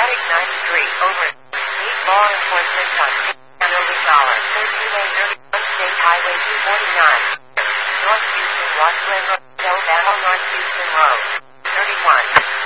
Traffic 93, over. Need law enforcement on Hanover Dollar, 13A, State Highway 249. North Houston, Rockland Road, Alabama, North Houston Road, 31.